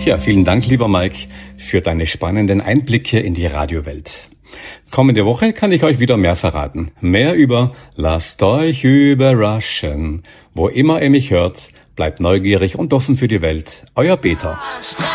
Tja, vielen Dank, lieber Mike, für deine spannenden Einblicke in die Radiowelt. Kommende Woche kann ich euch wieder mehr verraten. Mehr über Lasst euch überraschen. Wo immer ihr mich hört, bleibt neugierig und offen für die Welt. Euer Peter.